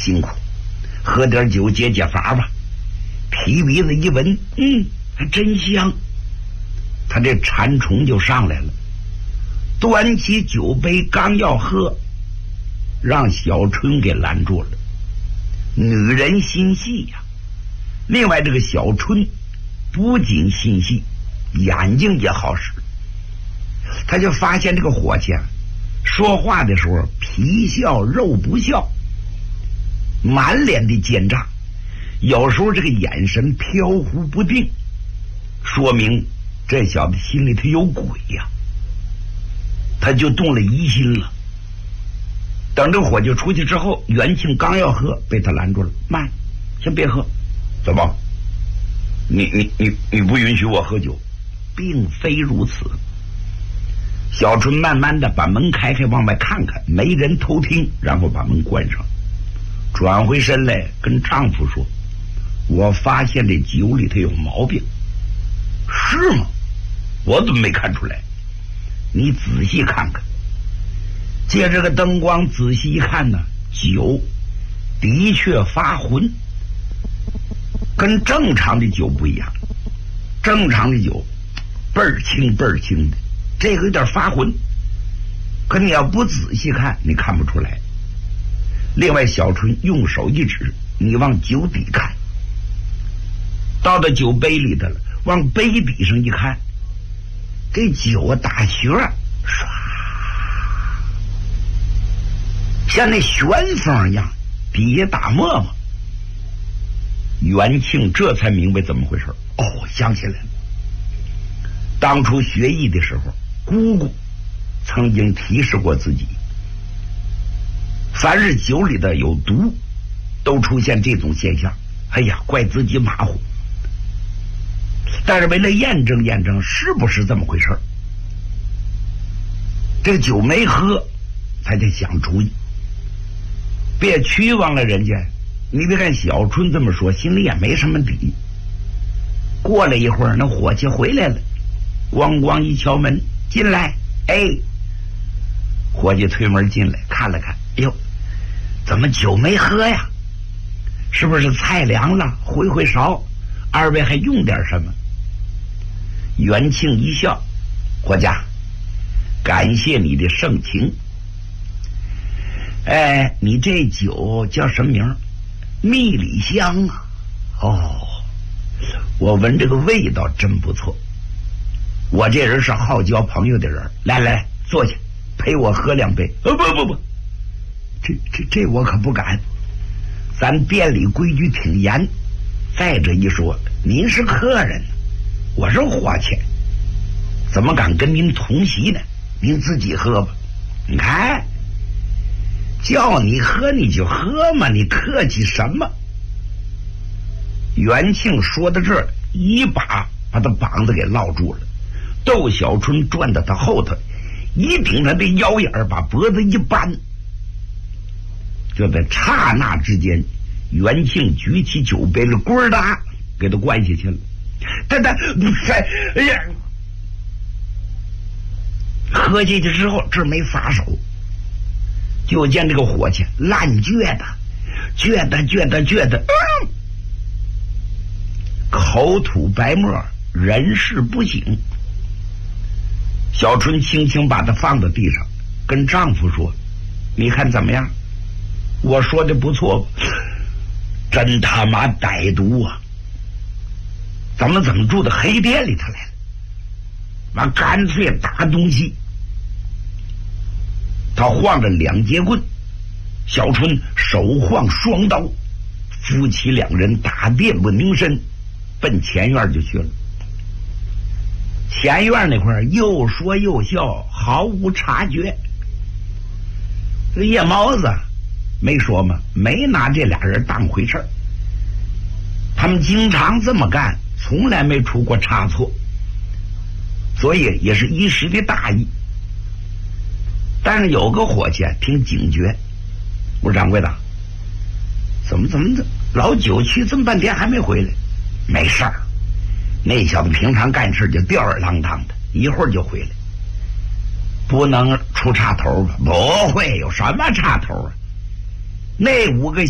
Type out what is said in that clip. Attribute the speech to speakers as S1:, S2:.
S1: 辛苦，喝点酒解解乏吧。提鼻子一闻，还真香。他这馋虫就上来了，端起酒杯刚要喝，让小春给拦住了。女人心细呀，另外这个小春不仅心细，眼睛也好使。他就发现这个伙计说话的时候皮笑肉不笑，满脸的奸诈，有时候这个眼神飘忽不定，说明这小子心里头有鬼呀。他就动了疑心了。等这伙计出去之后，元庆刚要喝，被他拦住了。慢，先别喝。怎么？你不允许我喝酒？并非如此。小春慢慢的把门开开，往外看看，没人偷听，然后把门关上，转回身来跟丈夫说：“我发现这酒里头有毛病。”是吗？我怎么没看出来？你仔细看看。借这个灯光仔细一看呢，酒的确发浑，跟正常的酒不一样。正常的酒倍儿清倍儿清的，这个有点发浑，可你要不仔细看你看不出来。另外小春用手一指，你往酒底看，倒到酒杯里的了，往杯底上一看，这酒打旋唰，像那旋风一样底下打沫沫。元庆这才明白怎么回事。想起来了，当初学艺的时候，姑姑曾经提示过自己，凡是酒里的有毒都出现这种现象。哎呀，怪自己马虎。但是为了验证验证是不是这么回事，这个酒没喝，才得想主意，别屈枉了人家。你别看小春这么说，心里也没什么底。过了一会儿，那伙计回来了，咣咣一敲门，进来。伙计推门进来，看了看，哟，怎么酒没喝呀？是不是菜凉了？回回勺，二位还用点什么？元庆一笑，伙计，感谢你的盛情。你这酒叫什么名？蜜里香啊。我闻这个味道真不错。我这人是好交朋友的人，来坐下，陪我喝两杯。不，这我可不敢，咱店里规矩挺严。再者一说，您是客人，我是花钱，怎么敢跟您同席呢？您自己喝吧。你看，叫你喝你就喝嘛，你客气什么？元庆说到这儿，一把把他膀子给落住了。窦小春转到他后头，一顶他的腰眼，把脖子一扳。就在刹那之间，元庆举起酒杯了，咕哒给他灌下去了。喝下去之后，这没撒手，就见这个伙计烂倔的，口吐白沫，人事不省。小春轻轻把他放到地上，跟丈夫说：“你看怎么样？我说的不错吧？真他妈歹毒啊！怎么住到黑店里头来了？妈，干脆打东西！”他晃着两节棍，小春手晃双刀，夫妻两人打店不拧身，奔前院就去了。前院那块又说又笑，毫无察觉。这夜猫子没说嘛，没拿这俩人当回事儿。他们经常这么干，从来没出过差错，所以也是一时的大意。但是有个伙计挺警觉，我说掌柜的，怎么老九去这么半天还没回来？没事儿，那小子平常干事就吊儿郎当的，一会儿就回来，不能出岔头吧？不会有什么岔头啊？那5个